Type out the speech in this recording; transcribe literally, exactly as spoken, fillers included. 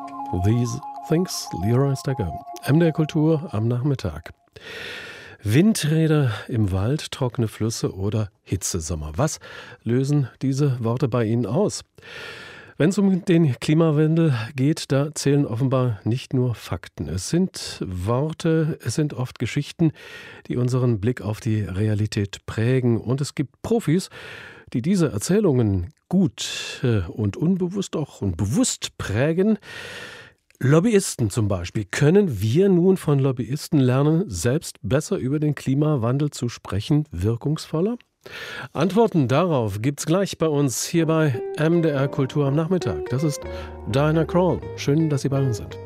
These Things, Leroy Stecker. M D R Kultur am Nachmittag. Windräder im Wald, trockene Flüsse oder Hitzesommer. Was lösen diese Worte bei Ihnen aus? Wenn es um den Klimawandel geht, da zählen offenbar nicht nur Fakten. Es sind Worte, es sind oft Geschichten, die unseren Blick auf die Realität prägen. Und es gibt Profis, die diese Erzählungen gut und unbewusst auch und bewusst prägen. Lobbyisten zum Beispiel. Können wir nun von Lobbyisten lernen, selbst besser über den Klimawandel zu sprechen, wirkungsvoller? Antworten darauf gibt's gleich bei uns hier bei M D R Kultur am Nachmittag. Das ist Diana Krall. Schön, dass Sie bei uns sind.